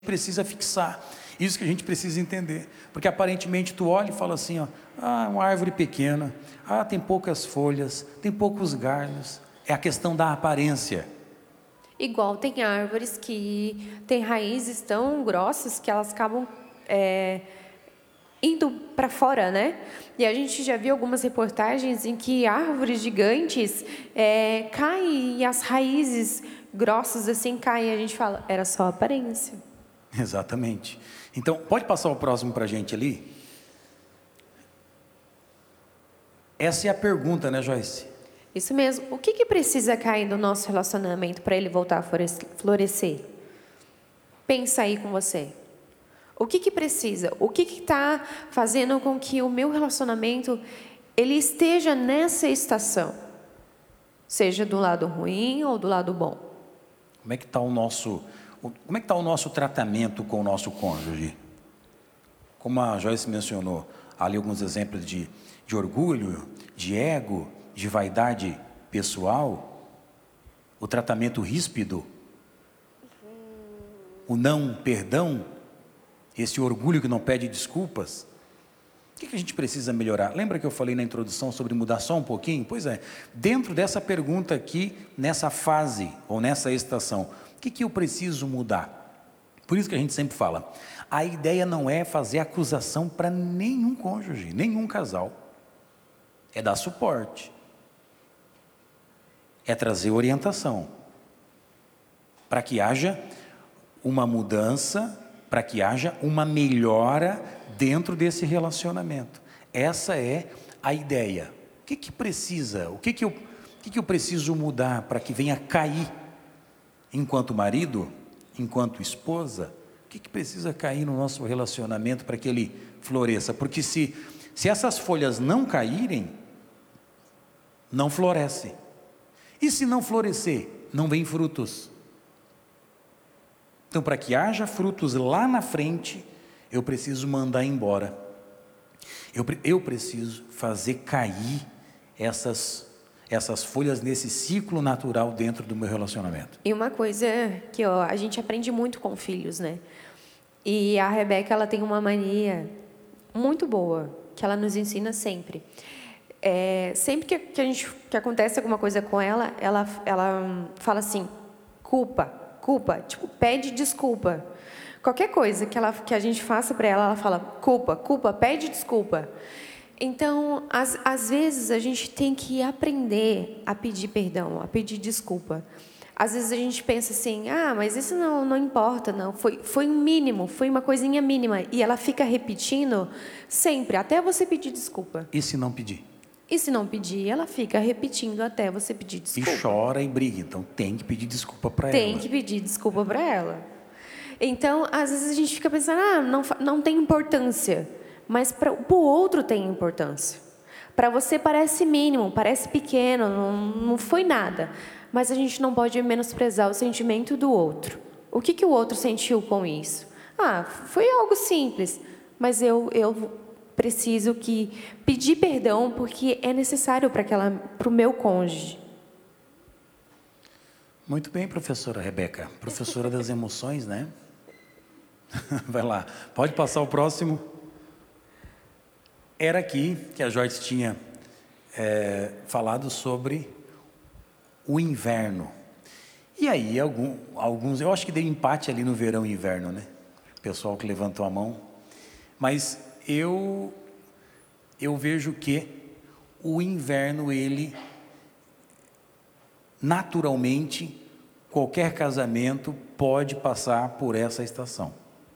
precisa fixar, isso que a gente precisa entender, porque aparentemente tu olha e fala assim, ó, uma árvore pequena, tem poucas folhas, tem poucos galhos, é a questão da aparência. Igual tem árvores que têm raízes tão grossas que elas acabam indo para fora, né? E a gente já viu algumas reportagens em que árvores gigantes caem e as raízes grossas assim caem. A gente fala, era só aparência. Exatamente. Então, pode passar o próximo para a gente ali? Essa é a pergunta, né, Joyce? Isso mesmo. O que precisa cair no nosso relacionamento para ele voltar a florescer? Pensa aí com você. O que precisa? O que está fazendo com que o meu relacionamento ele esteja nessa estação? Seja do lado ruim ou do lado bom. Como é que está o nosso tratamento com o nosso cônjuge? Como a Joyce mencionou, ali alguns exemplos de orgulho, de ego, de vaidade pessoal, o tratamento ríspido, o não perdão, esse orgulho que não pede desculpas. O que a gente precisa melhorar? Lembra que eu falei na introdução sobre mudar só um pouquinho? Pois é, dentro dessa pergunta aqui, nessa fase ou nessa estação, o que eu preciso mudar? Por isso que a gente sempre fala, a ideia não é fazer acusação para nenhum cônjuge, nenhum casal. É dar suporte. É trazer orientação. Para que haja uma mudança, para que haja uma melhora dentro desse relacionamento. Essa é a ideia. O que precisa? O que eu preciso mudar para que venha cair enquanto marido, enquanto esposa? O que precisa cair no nosso relacionamento para que ele floresça? Porque se essas folhas não caírem, não floresce. E se não florescer, não vem frutos. Então, para que haja frutos lá na frente, eu preciso mandar embora. Eu preciso fazer cair essas folhas nesse ciclo natural dentro do meu relacionamento. E uma coisa que a gente aprende muito com filhos, né? E a Rebeca, ela tem uma mania muito boa, que ela nos ensina sempre. Sempre que acontece alguma coisa com ela, ela fala assim, culpa, tipo, pede desculpa. Qualquer coisa que a gente faça para ela, ela fala, culpa, pede desculpa. Então, às vezes, a gente tem que aprender a pedir perdão, a pedir desculpa. Às vezes a gente pensa assim, mas isso não importa, não. Foi um mínimo, foi uma coisinha mínima. E ela fica repetindo sempre, até você pedir desculpa. E se não pedir? E se não pedir, ela fica repetindo até você pedir desculpa. E chora e briga, então tem que pedir desculpa para ela. Tem que pedir desculpa para ela. Então, às vezes a gente fica pensando, não tem importância. Mas para o outro tem importância. Para você parece mínimo, parece pequeno, não foi nada. Mas a gente não pode menosprezar o sentimento do outro. O que o outro sentiu com isso? Foi algo simples, mas eu preciso pedir perdão porque é necessário para o meu cônjuge. Muito bem, professora Rebeca, professora das emoções, né? Vai lá, pode passar o próximo. Era aqui que a Joyce tinha falado sobre o inverno. E aí, alguns, eu acho que deu empate ali no verão e inverno, né? O pessoal que levantou a mão. Mas eu vejo que o inverno, ele, naturalmente, qualquer casamento pode passar por essa estação.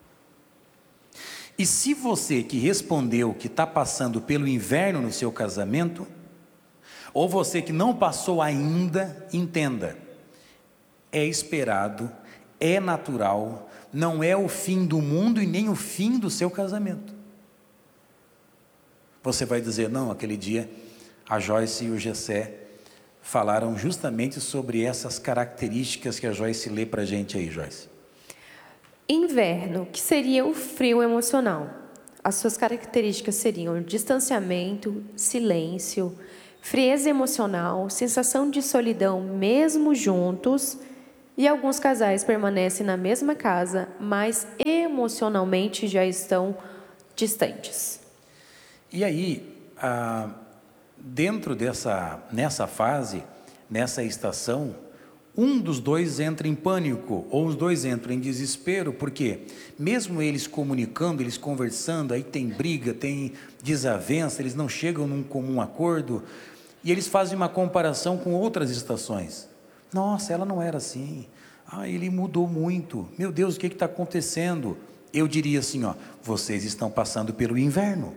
E se você que respondeu que está passando pelo inverno no seu casamento, ou você que não passou ainda, entenda, é esperado, é natural, não é o fim do mundo e nem o fim do seu casamento. Você vai dizer, não, aquele dia a Joyce e o Gessé falaram justamente sobre essas características que a Joyce lê para a gente aí, Joyce. Inverno, que seria o frio emocional. As suas características seriam distanciamento, silêncio, frieza emocional, sensação de solidão mesmo juntos, E alguns casais permanecem na mesma casa, mas emocionalmente já estão distantes. E aí, nessa fase, nessa estação, um dos dois entra em pânico, ou os dois entram em desespero, porque mesmo eles comunicando, eles conversando, aí tem briga, tem desavença, eles não chegam num comum acordo, e eles fazem uma comparação com outras estações. Nossa, ela não era assim. Ele mudou muito. Meu Deus, o que está acontecendo? Eu diria assim, vocês estão passando pelo inverno.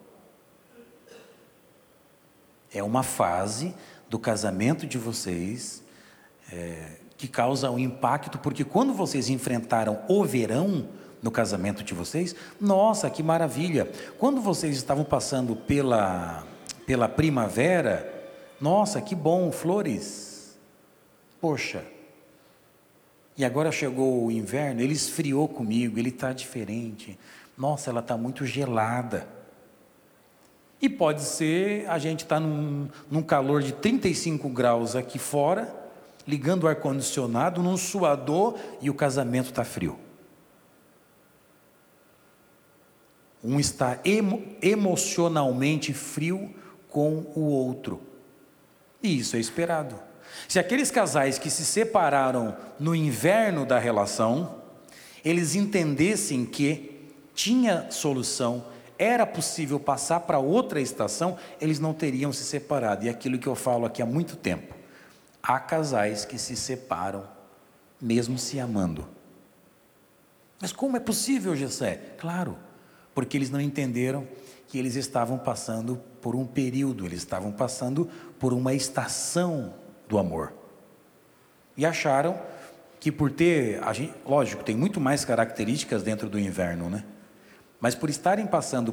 É uma fase do casamento de vocês que causa um impacto, porque quando vocês enfrentaram o verão no casamento de vocês, nossa, que maravilha! Quando vocês estavam passando pela primavera, nossa, que bom, flores! Poxa! E agora chegou o inverno, ele esfriou comigo, ele está diferente. Nossa, ela está muito gelada. E pode ser, a gente está num calor de 35 graus aqui fora, ligando o ar-condicionado, num suador, e o casamento está frio. Um está emocionalmente frio com o outro. E isso é esperado. Se aqueles casais que se separaram no inverno da relação, eles entendessem que tinha solução, era possível passar para outra estação, eles não teriam se separado. E aquilo que eu falo aqui há muito tempo, há casais que se separam mesmo se amando. Mas como é possível, Jessé? Claro, porque eles não entenderam que eles estavam passando por um período, eles estavam passando por uma estação do amor. E acharam que por ter, lógico, tem muito mais características dentro do inverno, né? Mas por estarem passando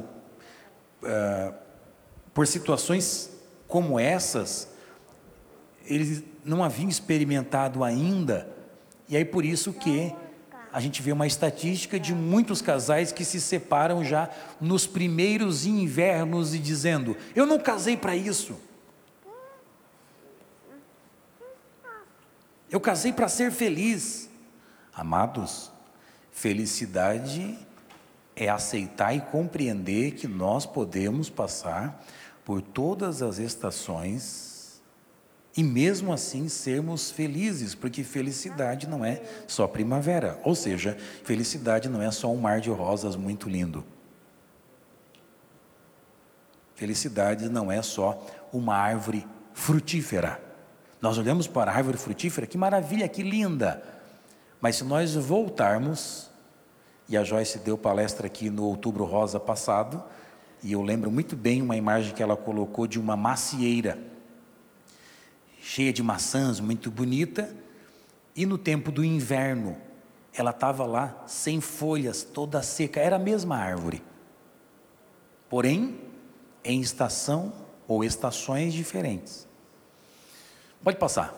por situações como essas, eles não haviam experimentado ainda, e aí por isso que a gente vê uma estatística de muitos casais que se separam já nos primeiros invernos e dizendo, eu não casei para isso. Eu casei para ser feliz. Amados, felicidade é aceitar e compreender que nós podemos passar por todas as estações e mesmo assim sermos felizes, porque felicidade não é só primavera, ou seja, felicidade não é só um mar de rosas muito lindo. Felicidade não é só uma árvore frutífera. Nós olhamos para a árvore frutífera, que maravilha, que linda. Mas se nós voltarmos, e a Joyce deu palestra aqui no Outubro Rosa passado, e eu lembro muito bem uma imagem que ela colocou de uma macieira, cheia de maçãs, muito bonita, e no tempo do inverno, ela estava lá sem folhas, toda seca, era a mesma árvore. Porém, em estação ou estações diferentes. Pode passar.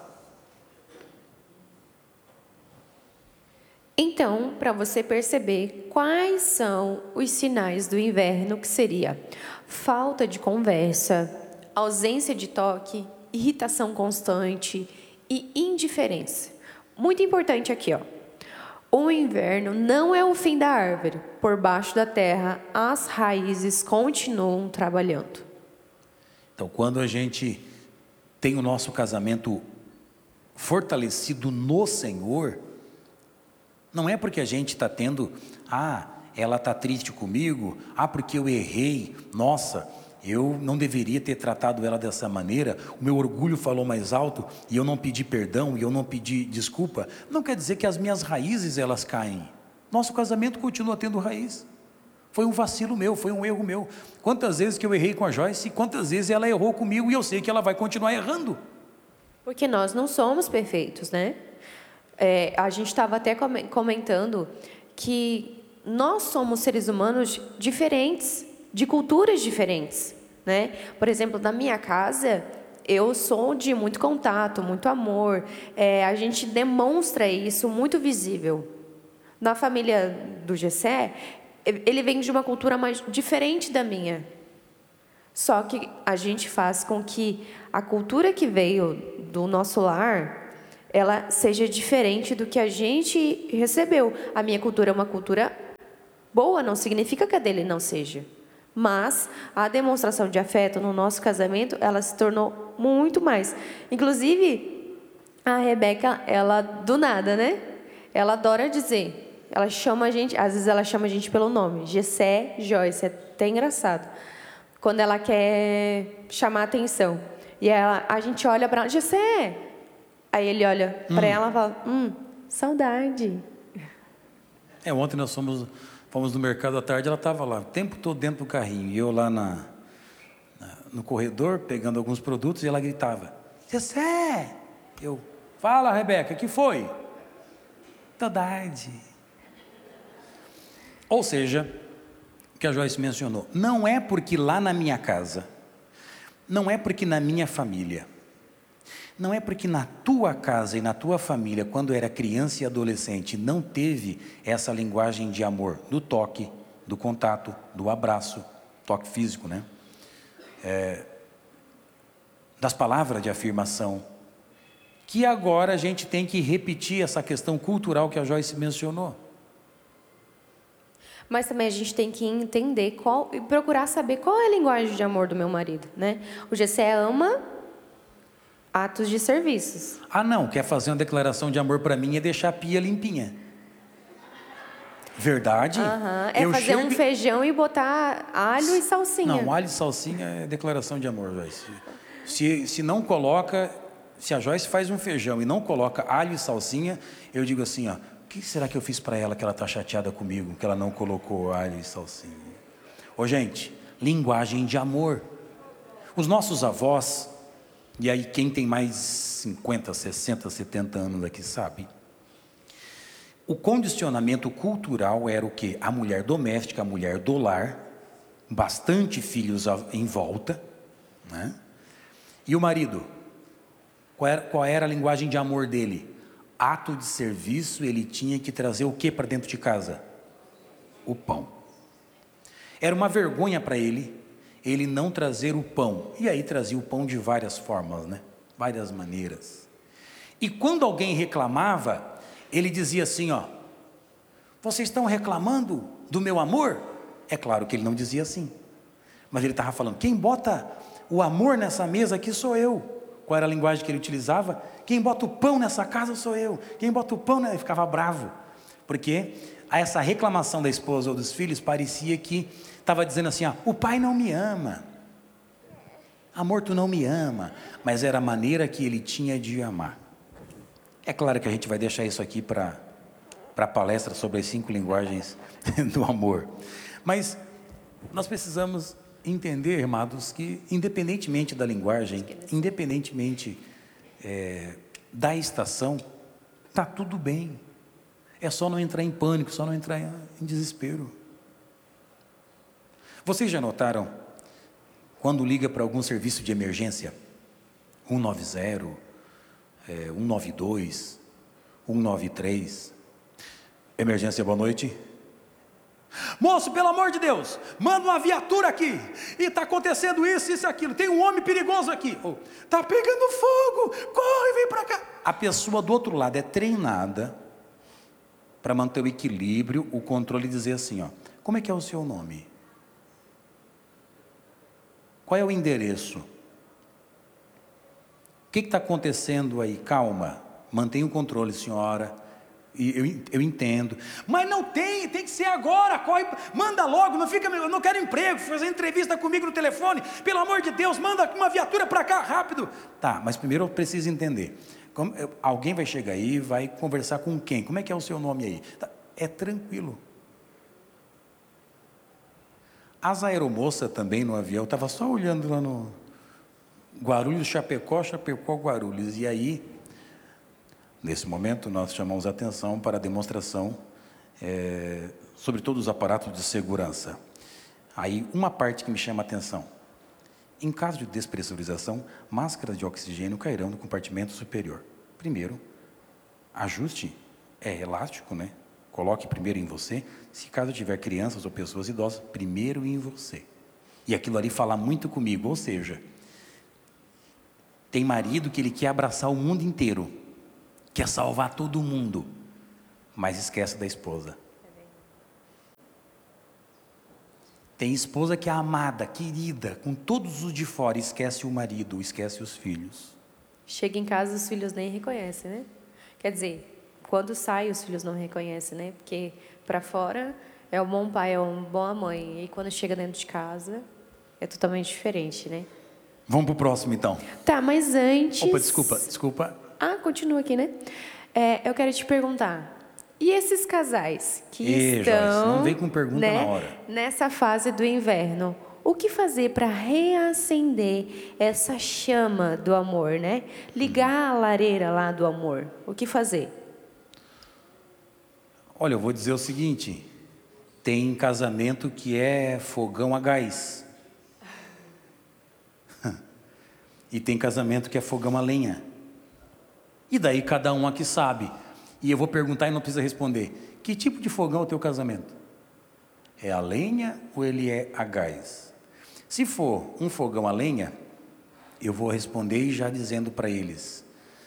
Então, para você perceber quais são os sinais do inverno, que seria falta de conversa, ausência de toque, irritação constante e indiferença. Muito importante aqui, O inverno não é o fim da árvore. Por baixo da terra, as raízes continuam trabalhando. Então, quando a gente tem o nosso casamento fortalecido no Senhor, não é porque a gente está tendo, ela está triste comigo, porque eu errei, nossa, eu não deveria ter tratado ela dessa maneira, o meu orgulho falou mais alto, e eu não pedi perdão, e eu não pedi desculpa. Não quer dizer que as minhas raízes elas caem. Nosso casamento continua tendo raiz. Foi um vacilo meu, foi um erro meu. Quantas vezes que eu errei com a Joyce, e quantas vezes ela errou comigo, e eu sei que ela vai continuar errando. Porque nós não somos perfeitos, né? A gente estava até comentando que nós somos seres humanos diferentes, de culturas diferentes, né? Por exemplo, na minha casa, eu sou de muito contato, muito amor, a gente demonstra isso muito visível. Na família do Gessé, ele vem de uma cultura mais diferente da minha. Só que a gente faz com que a cultura que veio do nosso lar ela seja diferente do que a gente recebeu. A minha cultura é uma cultura boa, não significa que a dele não seja. Mas a demonstração de afeto no nosso casamento, ela se tornou muito mais. Inclusive, a Rebeca, ela do nada, né? Ela adora dizer, ela chama a gente, às vezes ela chama a gente pelo nome, Gessé, Joyce, é até engraçado. Quando ela quer chamar atenção. E a gente olha para ela, Gessé. Aí ele olha para ela e fala, saudade. Ontem nós fomos no mercado à tarde, ela estava lá, o tempo todo dentro do carrinho, e eu lá no corredor, pegando alguns produtos, e ela gritava, Gessé! Eu, fala, Rebeca, o que foi? Saudade. Ou seja, o que a Joyce mencionou, não é porque lá na minha casa, não é porque na minha família, não é porque na tua casa e na tua família, quando era criança e adolescente, não teve essa linguagem de amor, do toque, do contato, do abraço, toque físico, né? Das palavras de afirmação, que agora a gente tem que repetir essa questão cultural que a Joyce mencionou. Mas também a gente tem que entender e procurar saber qual é a linguagem de amor do meu marido, né? O Gessé ama atos de serviços. Não, quer fazer uma declaração de amor para mim é deixar a pia limpinha. Verdade? É fazer um feijão e botar alho e salsinha. Não, alho e salsinha é declaração de amor, Joyce. Se não coloca, se a Joyce faz um feijão e não coloca alho e salsinha, eu digo assim, ó, o que será que eu fiz para ela que ela está chateada comigo, que ela não colocou alho e salsinha? Gente, linguagem de amor. Os nossos avós, e aí quem tem mais 50, 60, 70 anos aqui sabe, o condicionamento cultural era o quê? A mulher doméstica, a mulher do lar, bastante filhos em volta, né? E o marido, qual era a linguagem de amor dele? Ato de serviço, ele tinha que trazer o que para dentro de casa? O pão. Era uma vergonha para ele não trazer o pão. E aí trazia o pão de várias formas, né? Várias maneiras. E quando alguém reclamava, ele dizia assim, ó, vocês estão reclamando do meu amor? É claro que ele não dizia assim. Mas ele estava falando, quem bota o amor nessa mesa aqui sou eu. Qual era a linguagem que ele utilizava? Quem bota o pão nessa casa sou eu. Quem bota o pão, ele ficava bravo. Porque essa reclamação da esposa ou dos filhos parecia que estava dizendo assim, o pai não me ama. Amor, tu não me ama. Mas era a maneira que ele tinha de amar. É claro que a gente vai deixar isso aqui para a palestra sobre as 5 linguagens do amor. Mas nós precisamos entender, amados, que independentemente da linguagem, independentemente da estação, está tudo bem. É só não entrar em pânico, só não entrar em desespero. Vocês já notaram, quando liga para algum serviço de emergência, 190, 192, 193, emergência, boa noite. Moço, pelo amor de Deus, manda uma viatura aqui, e está acontecendo isso, isso e aquilo, tem um homem perigoso aqui, está pegando fogo, corre, vem para cá. A pessoa do outro lado é treinada para manter o equilíbrio, o controle e dizer assim, como é que é o seu nome? Qual é o endereço? O que está acontecendo aí? Calma, mantenha o controle, senhora. E eu entendo, mas não tem que ser agora, corre, manda logo, eu não quero emprego, fazer entrevista comigo no telefone, pelo amor de Deus, manda uma viatura para cá, rápido. Tá, mas primeiro eu preciso entender, alguém vai chegar aí, vai conversar com quem? Como é que é o seu nome aí? Tá, é tranquilo. As aeromoças também no avião, eu estava só olhando lá no Guarulhos, Chapecó, Guarulhos, e aí, nesse momento, nós chamamos a atenção para a demonstração sobre todos os aparatos de segurança. Aí, uma parte que me chama a atenção. Em caso de despressurização, máscaras de oxigênio cairão no compartimento superior. Primeiro, ajuste é elástico, né? Coloque primeiro em você. Se caso tiver crianças ou pessoas idosas, primeiro em você. E aquilo ali fala muito comigo, ou seja, tem marido que ele quer abraçar o mundo inteiro. quer salvar todo mundo, mas esquece da esposa. Tem esposa que é amada, querida, com todos os de fora, esquece o marido, esquece os filhos. Chega em casa, os filhos nem reconhecem, né? Quer dizer, quando sai, os filhos não reconhecem, né? Porque para fora é um bom pai, é uma boa mãe. E quando chega dentro de casa, é totalmente diferente, né? Vamos pro próximo, então. Tá, mas antes... Opa, desculpa. Ah, continua aqui, né? Eu quero te perguntar, e esses casais que estão... Joyce, não vem com pergunta né, na hora. nessa fase do inverno, o que fazer para reacender essa chama do amor, né? Ligar a lareira lá do amor. O que fazer? Olha, eu vou dizer o seguinte, tem casamento que é fogão a gás. E tem casamento que é fogão a lenha. E daí cada um aqui sabe. E eu vou perguntar e não precisa responder. Que tipo de fogão é o teu casamento? É a lenha ou ele é a gás? Se for um fogão a lenha, eu vou responder já dizendo para eles.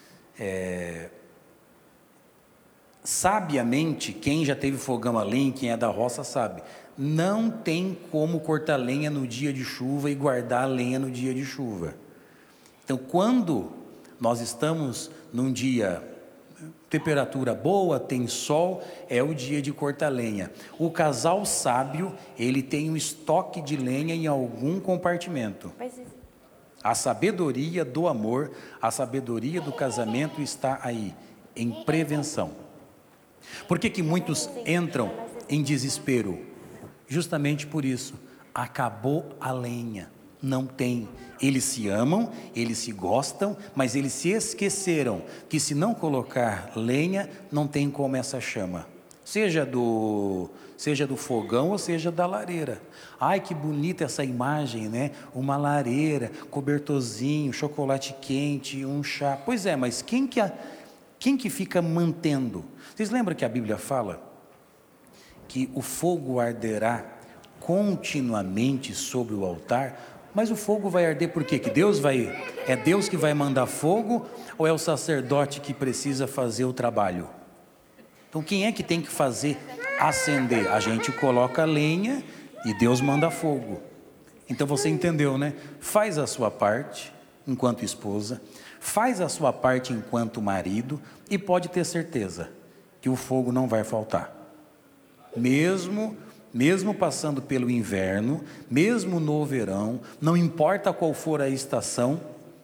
Sabiamente, quem já teve fogão a lenha, quem é da roça sabe. Não tem como cortar lenha no dia de chuva e guardar a lenha no dia de chuva. Então, quando nós estamos num dia, temperatura boa, tem sol, é o dia de cortar lenha. O casal sábio, ele tem um estoque de lenha em algum compartimento. A sabedoria do amor, a sabedoria do casamento está aí, em prevenção. Por que muitos entram em desespero? Justamente por isso, acabou a lenha. Não tem. Eles se amam, eles se gostam, mas eles se esqueceram que se não colocar lenha, não tem como essa chama. Seja do fogão ou seja da lareira. Ai, que bonita essa imagem, né? Uma lareira, cobertorzinho, chocolate quente, um chá. Pois é, mas quem que fica mantendo? Vocês lembram que a Bíblia fala que o fogo arderá continuamente sobre o altar? Mas o fogo vai arder por quê? É Deus que vai mandar fogo ou é o sacerdote que precisa fazer o trabalho? Então quem é que tem que fazer acender? A gente coloca a lenha e Deus manda fogo. Então você entendeu, né? Faz a sua parte enquanto esposa, faz a sua parte enquanto marido e pode ter certeza que o fogo não vai faltar. Mesmo passando pelo inverno, mesmo no verão, não importa qual for a estação,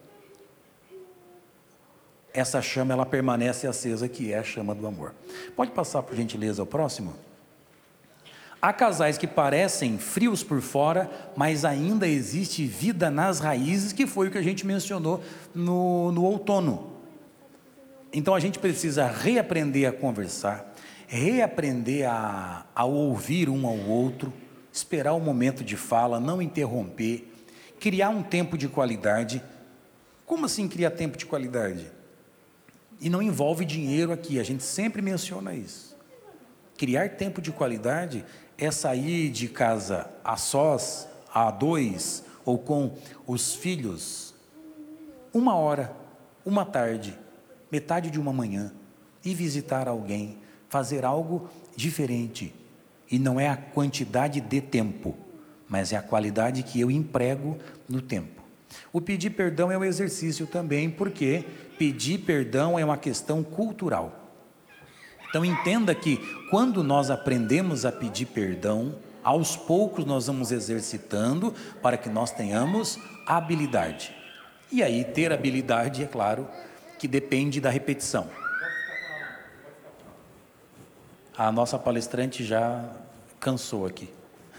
essa chama ela permanece acesa, que é a chama do amor. Pode passar, por gentileza, ao próximo? Há casais que parecem frios por fora, mas ainda existe vida nas raízes, que foi o que a gente mencionou no outono. Então a gente precisa reaprender a conversar, reaprender a ouvir um ao outro, esperar o momento de fala, não interromper, criar um tempo de qualidade. Como assim criar tempo de qualidade? E não envolve dinheiro aqui, a gente sempre menciona isso. Criar tempo de qualidade é sair de casa a sós, a dois, ou com os filhos, 1 hora, uma tarde, metade de uma manhã, e visitar alguém, fazer algo diferente. E não é a quantidade de tempo, mas é a qualidade que eu emprego no tempo. O pedir perdão é um exercício também, porque pedir perdão é uma questão cultural. Então entenda que quando nós aprendemos a pedir perdão, aos poucos nós vamos exercitando para que nós tenhamos habilidade. E aí ter habilidade, é claro, que depende da repetição. A nossa palestrante já cansou aqui.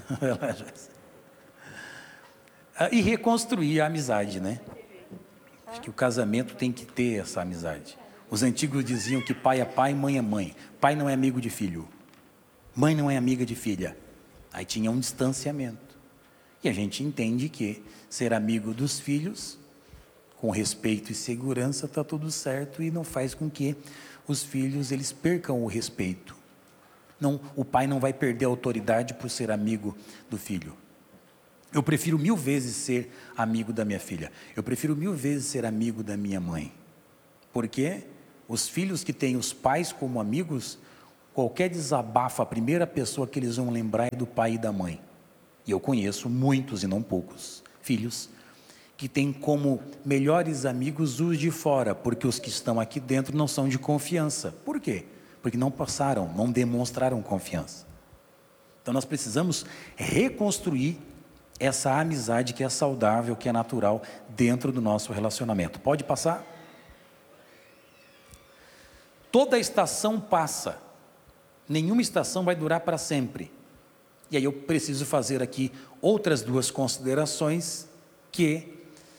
E reconstruir a amizade, né? Acho que o casamento tem que ter essa amizade. Os antigos diziam que pai é pai, mãe é mãe. Pai não é amigo de filho. Mãe não é amiga de filha. Aí tinha um distanciamento. E a gente entende que ser amigo dos filhos, com respeito e segurança, está tudo certo e não faz com que os filhos eles percam o respeito. Não, o pai não vai perder a autoridade por ser amigo do filho. Eu prefiro 1000 vezes ser amigo da minha filha. Eu prefiro 1000 vezes ser amigo da minha mãe. Porque Os filhos que têm os pais como amigos, qualquer desabafo, a primeira pessoa que eles vão lembrar é do pai e da mãe. E eu conheço muitos, e não poucos, filhos que têm como melhores amigos os de fora, porque os que estão aqui dentro não são de confiança. Por quê? Porque não passaram, não demonstraram confiança. Então nós precisamos reconstruir essa amizade que é saudável, que é natural dentro do nosso relacionamento. Pode passar? Toda estação passa, nenhuma estação vai durar para sempre. E aí eu preciso fazer aqui outras duas considerações que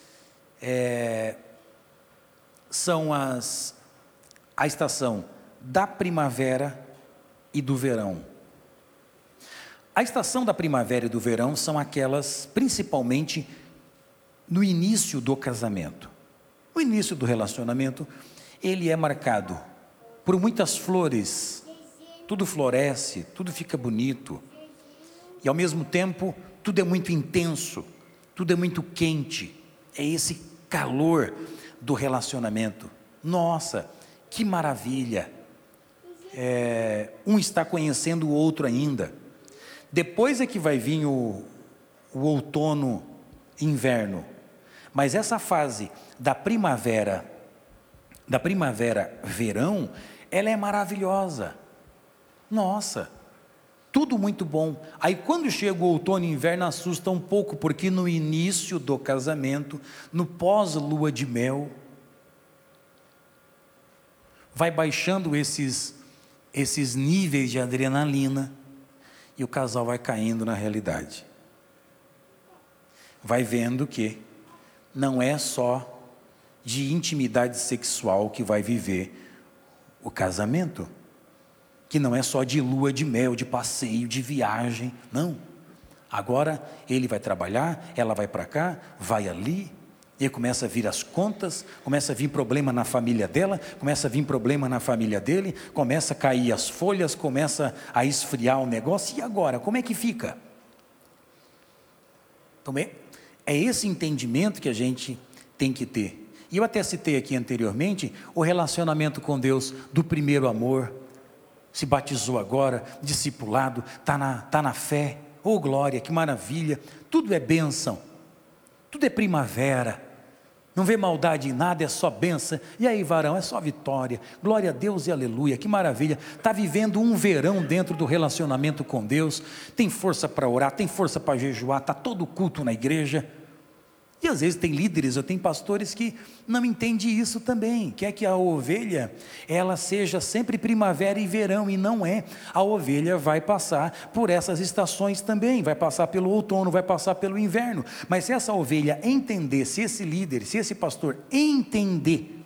são a estação da primavera e do verão. A estação da primavera e do verão são aquelas, principalmente, no início do casamento. O início do relacionamento, ele é marcado por muitas flores, tudo floresce, tudo fica bonito, e ao mesmo tempo, tudo é muito intenso, tudo é muito quente, é esse calor do relacionamento. Nossa, que maravilha! Um está conhecendo o outro ainda. Depois é que vai vir o outono, inverno. Mas essa fase da primavera, verão, ela é maravilhosa. Nossa, tudo muito bom. Aí quando chega o outono e inverno assusta um pouco, porque no início do casamento, no pós-lua de mel, vai baixando esses níveis de adrenalina, e o casal vai caindo na realidade. Vai vendo que não é só de intimidade sexual que vai viver o casamento, que não é só de lua de mel, de passeio, de viagem, não. Agora ele vai trabalhar, ela vai para cá, vai ali, e aí começa a vir as contas, começa a vir problema na família dela, começa a vir problema na família dele, começa a cair as folhas, começa a esfriar o negócio, e agora, como é que fica? Então é esse entendimento que a gente tem que ter. E eu até citei aqui anteriormente, o relacionamento com Deus do primeiro amor, se batizou agora, discipulado, tá na fé, oh glória, que maravilha, tudo é bênção, tudo é primavera, não vê maldade em nada, é só bênção. E aí, varão, é só vitória, glória a Deus e aleluia, que maravilha. Está vivendo um verão dentro do relacionamento com Deus, tem força para orar, tem força para jejuar, está todo culto na igreja. E às vezes tem líderes, eu tenho pastores que não entendem isso também, quer que a ovelha, ela seja sempre primavera e verão, e não é. A ovelha vai passar por essas estações também, vai passar pelo outono, vai passar pelo inverno, mas se essa ovelha entender, se esse líder, se esse pastor entender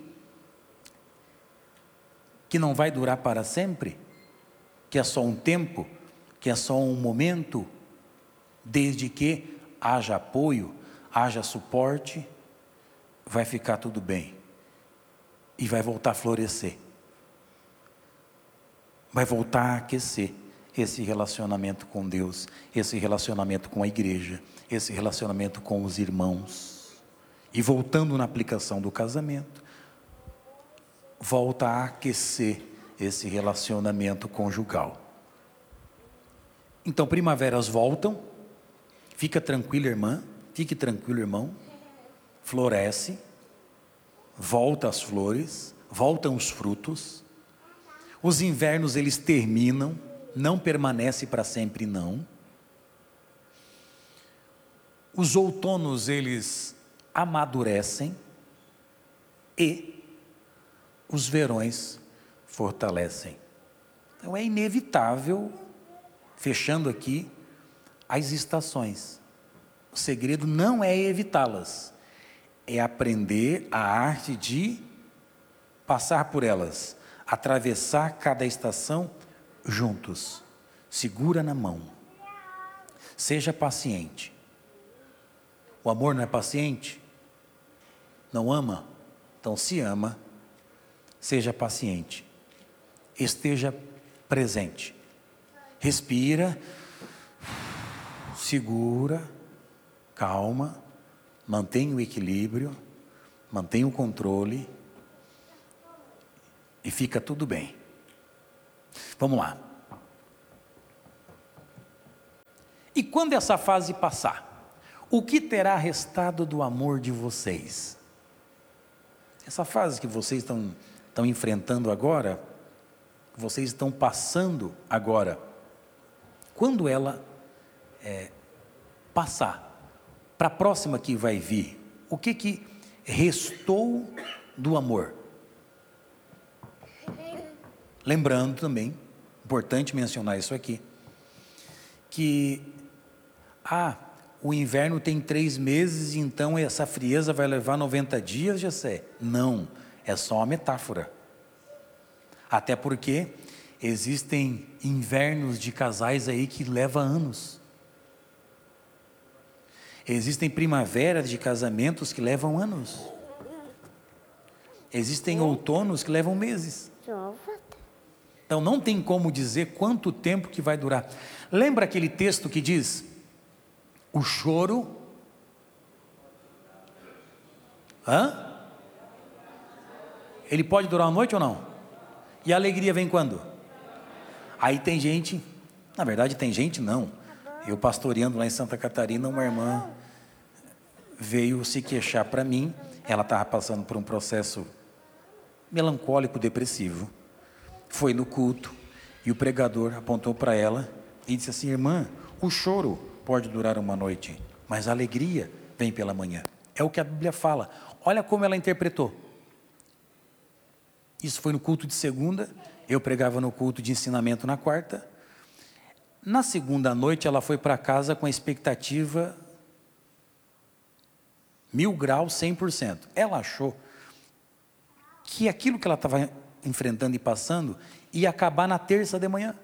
que não vai durar para sempre, que é só um tempo, que é só um momento, desde que haja apoio, haja suporte, vai ficar tudo bem. E vai voltar a florescer. Vai voltar a aquecer esse relacionamento com Deus, esse relacionamento com a igreja, esse relacionamento com os irmãos. E voltando na aplicação do casamento, volta a aquecer esse relacionamento conjugal. Então, primaveras voltam, fica tranquila, irmã. Fique tranquilo, irmão, floresce, volta as flores, voltam os frutos, os invernos eles terminam, não permanece para sempre não, os outonos eles amadurecem e os verões fortalecem. Então é inevitável, fechando aqui, as estações. O segredo não é evitá-las, é aprender a arte de passar por elas, atravessar cada estação juntos. Segura na mão, seja paciente. O amor não é paciente? Não ama? Então se ama, seja paciente, esteja presente, respira, segura, calma, mantenha o equilíbrio, mantenha o controle e fica tudo bem. Vamos lá. E quando essa fase passar, o que terá restado do amor de vocês? Essa fase que vocês estão enfrentando agora, que vocês estão passando agora, quando ela passar para a próxima que vai vir, o que restou do amor? Lembrando também, importante mencionar isso aqui, que o inverno tem 3 meses, então essa frieza vai levar 90 dias, Jessé? Não, é só uma metáfora. Até porque existem invernos de casais aí que levam anos. Existem primaveras de casamentos que levam anos. Existem outonos que levam meses. Então não tem como dizer quanto tempo que vai durar. Lembra aquele texto que diz: o choro... Ele pode durar uma noite ou não? E a alegria vem quando? Aí tem gente, na verdade tem gente não. Eu pastoreando lá em Santa Catarina, uma irmã veio se queixar para mim. Ela estava passando por um processo melancólico, depressivo. Foi no culto e o pregador apontou para ela e disse assim: irmã, o choro pode durar uma noite, mas a alegria vem pela manhã. É o que a Bíblia fala. Olha como ela interpretou. Isso foi no culto de segunda, eu pregava no culto de ensinamento na quarta. Na segunda noite ela foi para casa com a expectativa 1000 graus, 100%. Ela achou que aquilo que ela estava enfrentando e passando ia acabar na terça de manhã.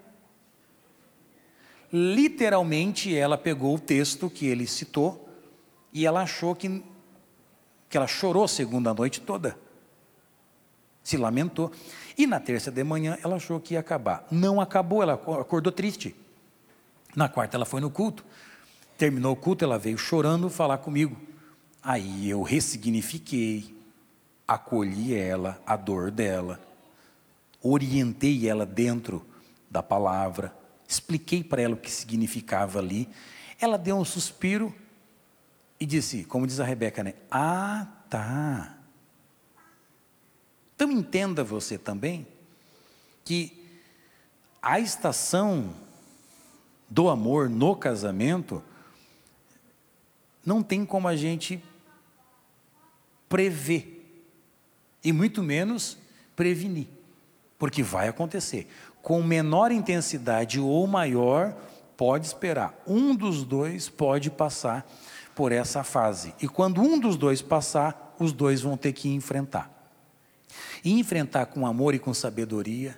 Literalmente ela pegou o texto que ele citou e ela achou que ela chorou a segunda noite toda. Se lamentou. E na terça de manhã ela achou que ia acabar. Não acabou, ela acordou triste. Na quarta ela foi no culto. Terminou o culto, ela veio chorando falar comigo. Aí eu ressignifiquei, acolhi ela, a dor dela, orientei ela dentro da palavra, expliquei para ela o que significava ali. Ela deu um suspiro e disse, como diz a Rebeca, né? Ah, tá. Então entenda você também que a estação do amor no casamento não tem como a gente prever e muito menos prevenir, porque vai acontecer. Com menor intensidade ou maior, pode esperar. Um dos dois pode passar por essa fase. E quando um dos dois passar, os dois vão ter que enfrentar. E enfrentar com amor e com sabedoria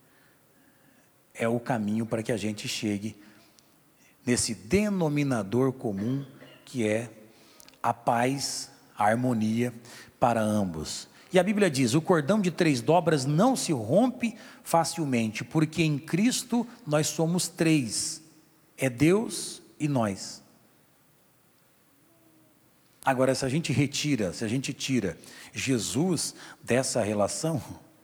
é o caminho para que a gente chegue nesse denominador comum que é a paz, a harmonia para ambos. E a Bíblia diz, o cordão de 3 dobras não se rompe facilmente, porque em Cristo nós somos 3, é Deus e nós. Agora, se a gente tira Jesus dessa relação,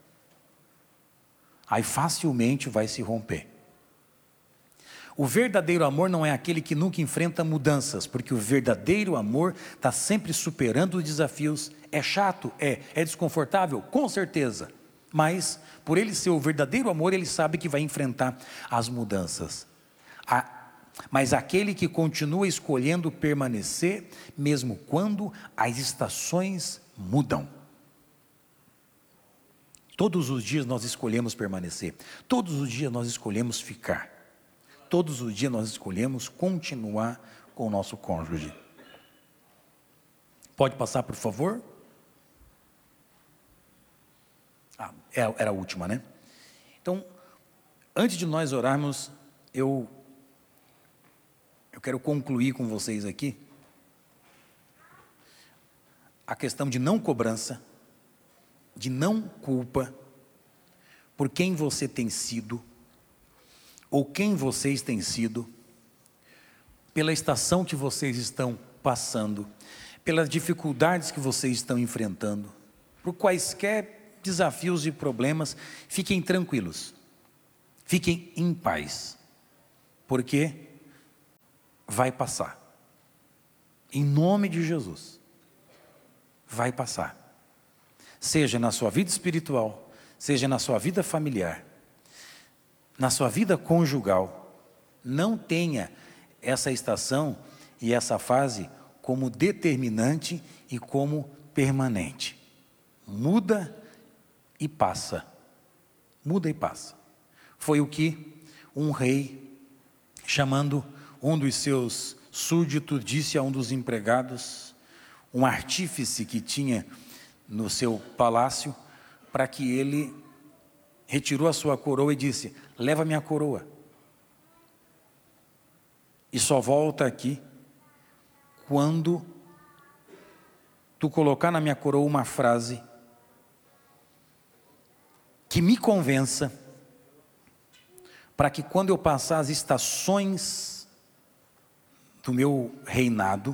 aí facilmente vai se romper. O verdadeiro amor não é aquele que nunca enfrenta mudanças, porque o verdadeiro amor está sempre superando os desafios. É chato? É desconfortável? Com certeza. Mas, por ele ser o verdadeiro amor, ele sabe que vai enfrentar as mudanças. Mas aquele que continua escolhendo permanecer, mesmo quando as estações mudam. Todos os dias nós escolhemos permanecer. Todos os dias nós escolhemos ficar. Todos os dias nós escolhemos continuar com o nosso cônjuge. Pode passar, por favor? Era a última, né? Então, antes de nós orarmos, eu quero concluir com vocês aqui a questão de não cobrança, de não culpa, por quem você tem sido, ou quem vocês têm sido, pela estação que vocês estão passando, pelas dificuldades que vocês estão enfrentando, por quaisquer desafios e problemas, fiquem tranquilos, fiquem em paz, porque vai passar. Em nome de Jesus, vai passar. Seja na sua vida espiritual, seja na sua vida familiar, na sua vida conjugal, não tenha essa estação e essa fase como determinante e como permanente. Muda e passa. Muda e passa. Foi o que um rei, chamando um dos seus súditos, disse a um dos empregados, um artífice que tinha no seu palácio, para que ele retirou a sua coroa e disse: leva minha coroa. E só volta aqui quando tu colocar na minha coroa uma frase que me convença, para que quando eu passar as estações do meu reinado,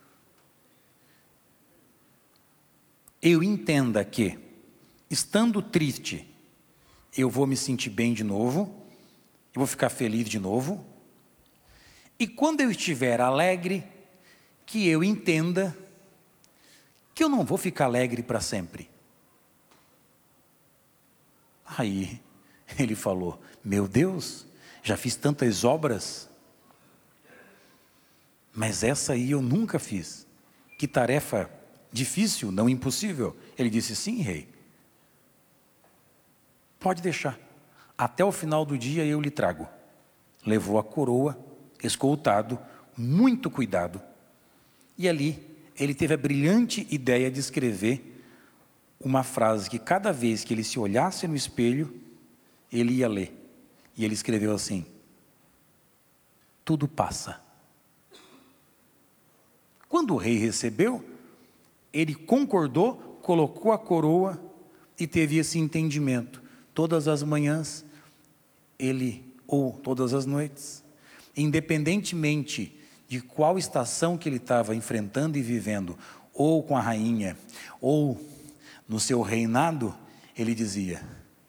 eu entenda que, estando triste, eu vou me sentir bem de novo, eu vou ficar feliz de novo, e quando eu estiver alegre, que eu entenda que eu não vou ficar alegre para sempre. Aí ele falou: meu Deus, já fiz tantas obras, mas essa aí eu nunca fiz. Que tarefa difícil, não impossível. Ele disse: sim, rei. Pode deixar. Até o final do dia eu lhe trago. Levou a coroa, escoltado, muito cuidado. E ali ele teve a brilhante ideia de escrever uma frase que cada vez que ele se olhasse no espelho, ele ia ler. E ele escreveu assim: tudo passa. Quando o rei recebeu, ele concordou, colocou a coroa e teve esse entendimento. Todas as manhãs, ou todas as noites, independentemente de qual estação que ele estava enfrentando e vivendo, ou com a rainha, ou no seu reinado, ele dizia: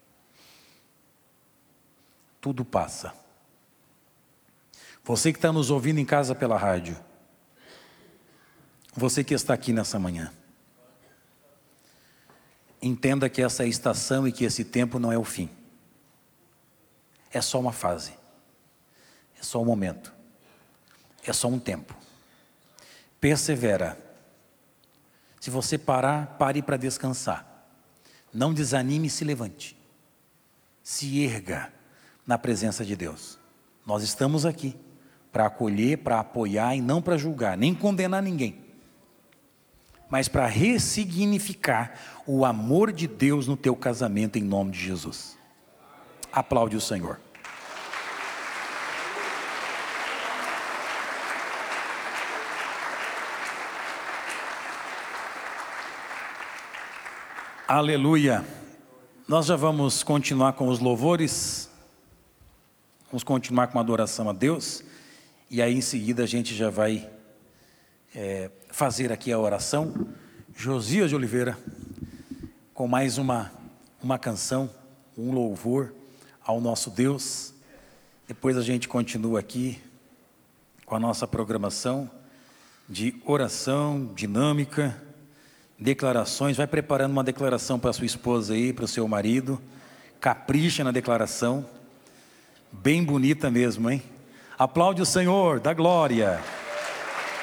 tudo passa. Você que está nos ouvindo em casa pela rádio, você que está aqui nessa manhã, entenda que essa estação e que esse tempo não é o fim. É só uma fase. É só um momento. É só um tempo. Persevera. Se você parar, pare para descansar. Não desanime e se levante. Se erga na presença de Deus. Nós estamos aqui para acolher, para apoiar e não para julgar, nem condenar ninguém, mas para ressignificar o amor de Deus no teu casamento em nome de Jesus. Aplaude o Senhor. Aleluia. Nós já vamos continuar com os louvores, vamos continuar com a adoração a Deus, e aí em seguida a gente já vai fazer aqui a oração. Josias de Oliveira, com mais uma canção, um louvor ao nosso Deus. Depois a gente continua aqui com a nossa programação de oração, dinâmica, declarações. Vai preparando uma declaração para a sua esposa aí, para o seu marido. Capricha na declaração. Bem bonita mesmo, hein? Aplaude o Senhor, dá glória.